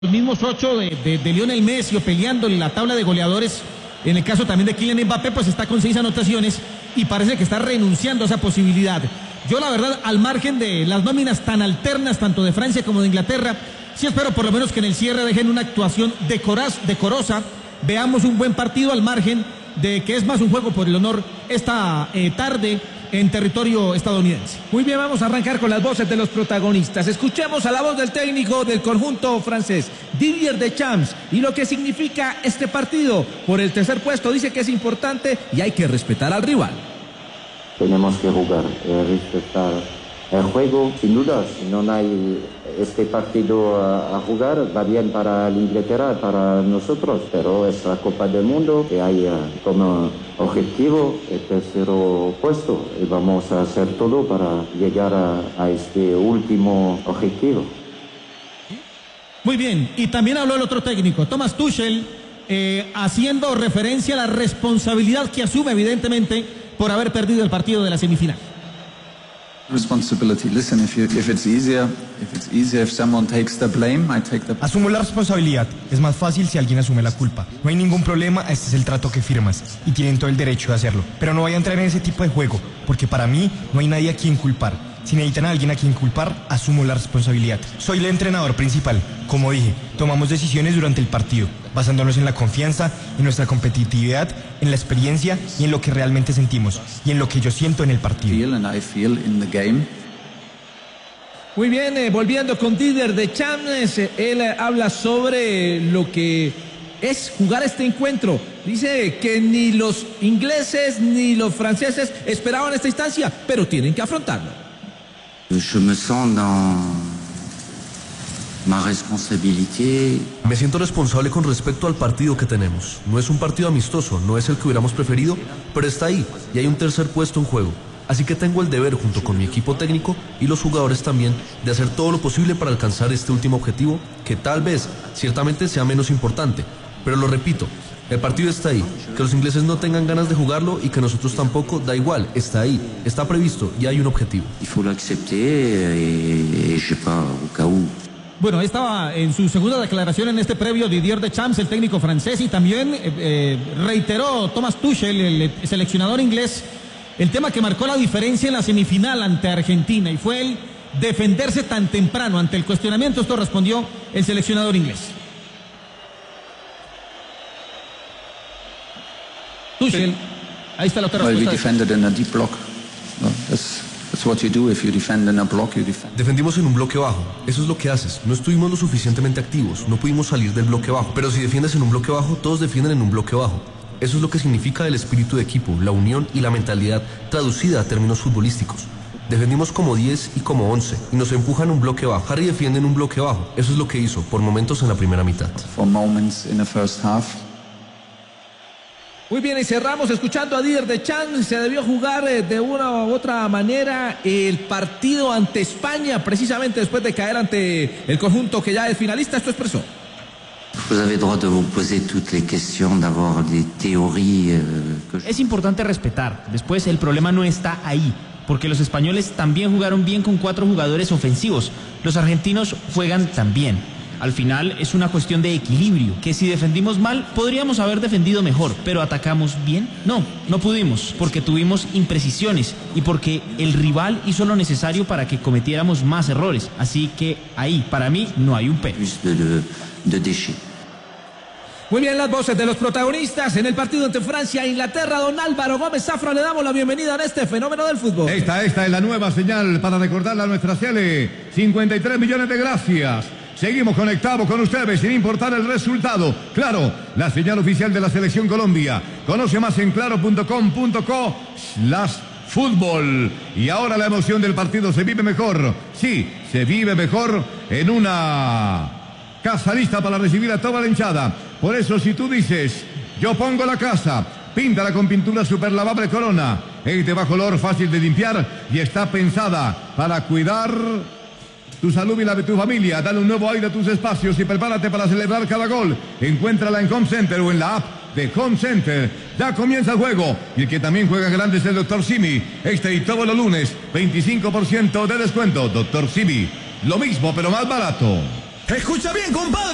Los mismos 8 de Lionel Messi o peleando en la tabla de goleadores. En el caso también de Kylian Mbappé, pues está con 6 anotaciones y parece que está renunciando a esa posibilidad. Yo la verdad, al margen de las nóminas tan alternas, tanto de Francia como de Inglaterra, sí espero por lo menos que en el cierre dejen una actuación decorosa, veamos un buen partido al margen de que es más un juego por el honor esta tarde en territorio estadounidense. Muy bien, vamos a arrancar con las voces de los protagonistas. Escuchemos a la voz del técnico del conjunto francés, Didier Deschamps, y lo que significa este partido. Por el tercer puesto dice que es importante y hay que respetar al rival. Tenemos que jugar, respetar el juego, sin duda. Si no hay este partido a jugar, va bien para Inglaterra, para nosotros, pero es la Copa del Mundo que hay como objetivo el tercero puesto y vamos a hacer todo para llegar a este último objetivo. Muy bien, y también habló el otro técnico, Thomas Tuchel, haciendo referencia a la responsabilidad que asume evidentemente por haber perdido el partido de la semifinal. Responsibility. Listen, if someone takes the blame, I take the... Asumo la responsabilidad. Es más fácil si alguien asume la culpa. No hay ningún problema, este es el trato que firmas y tienen todo el derecho de hacerlo. Pero no voy a entrar en ese tipo de juego, porque para mí no hay nadie a quien culpar. Si necesitan a alguien a quien culpar, asumo la responsabilidad. Soy el entrenador principal. Como dije, tomamos decisiones durante el partido, basándonos en la confianza, en nuestra competitividad, en la experiencia y en lo que realmente sentimos y en lo que yo siento en el partido. Muy bien, volviendo con Didier Deschamps, él habla sobre lo que es jugar este encuentro. Dice que ni los ingleses ni los franceses esperaban esta instancia, pero tienen que afrontarlo. Me siento responsable con respecto al partido que tenemos. No es un partido amistoso, no es el que hubiéramos preferido, pero está ahí y hay un tercer puesto en juego. Así que tengo el deber, junto con mi equipo técnico y los jugadores también, de hacer todo lo posible para alcanzar este último objetivo, que tal vez, ciertamente, sea menos importante. Pero lo repito, el partido está ahí. Que los ingleses no tengan ganas de jugarlo y que nosotros tampoco, da igual, está ahí, está previsto y hay un objetivo. Bueno, estaba en su segunda declaración en este previo Didier Deschamps, el técnico francés, y también reiteró Thomas Tuchel, el seleccionador inglés, el tema que marcó la diferencia en la semifinal ante Argentina, y fue el defenderse tan temprano ante el cuestionamiento. Esto respondió el seleccionador inglés. Tuchel, ahí está la otra respuesta. Defendimos en un bloque bajo, eso es lo que haces. No estuvimos lo suficientemente activos, no pudimos salir del bloque bajo. Pero si defiendes en un bloque bajo, todos defienden en un bloque bajo. Eso es lo que significa el espíritu de equipo, la unión y la mentalidad traducida a términos futbolísticos. Defendimos como 10 y como 11 y nos empujan en un bloque bajo. Harry defiende en un bloque bajo, eso es lo que hizo por momentos en la primera mitad. Muy bien, y cerramos escuchando a Didier Deschamps. Se debió jugar de una u otra manera el partido ante España, precisamente después de caer ante el conjunto que ya es finalista. Esto expresó. Es importante respetar. Después, el problema no está ahí, porque los españoles también jugaron bien con 4 jugadores ofensivos. Los argentinos juegan también. Al final es una cuestión de equilibrio, que si defendimos mal, podríamos haber defendido mejor, pero ¿atacamos bien? No pudimos, porque tuvimos imprecisiones y porque el rival hizo lo necesario para que cometiéramos más errores. Así que ahí, para mí, no hay un pero. Muy bien, las voces de los protagonistas en el partido entre Francia e Inglaterra. Don Álvaro Gómez Zafra, le damos la bienvenida a este fenómeno del fútbol. Esta es la nueva señal para recordarle a nuestra Ciele. 53 millones de gracias. Seguimos conectados con ustedes sin importar el resultado. Claro, la señal oficial de la Selección Colombia. Conoce más en claro.com.co/fútbol. Y ahora la emoción del partido se vive mejor. Sí, se vive mejor en una casa lista para recibir a toda la hinchada. Por eso, si tú dices, yo pongo la casa, píntala con pintura super lavable Corona. Es de bajo olor, fácil de limpiar y está pensada para cuidar tu salud y la de tu familia. Dale un nuevo aire a tus espacios y prepárate para celebrar cada gol. Encuéntrala en Home Center o en la app de Home Center. Ya comienza el juego. Y el que también juega grande es el Dr. Simi. Este y todos los lunes, 25% de descuento. Dr. Simi, lo mismo pero más barato. Escucha bien, compadre.